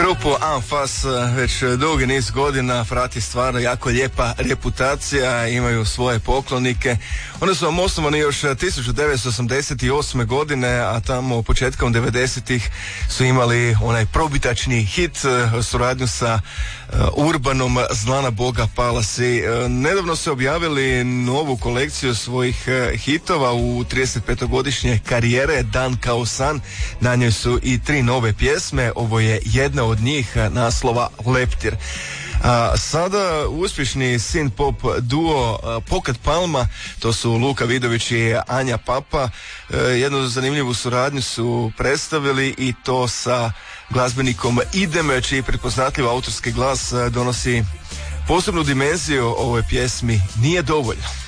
Grupu Anfas već dugi niz godina prati stvarno jako lijepa reputacija, imaju svoje poklonike. Oni su vam osnovani još 1988. godine, a tamo početkom 90-ih su imali onaj probitačni hit, suradnju sa Urbanom, Zlana Boga Palasi. Nedavno su objavili novu kolekciju svojih hitova u 35-godišnje karijere, Dan kao san. Na njoj su i 3 nove pjesme, ovo je jedna od njih, naslova Leptir. Sada uspješni synth pop duo Pocket Palma, to su Luka Vidović i Anja Papa, jednu zanimljivu suradnju su predstavili i to sa glazbenikom Idem, čiji prepoznatljiv autorski glas donosi posebnu dimenziju ovoj pjesmi Nije dovoljno.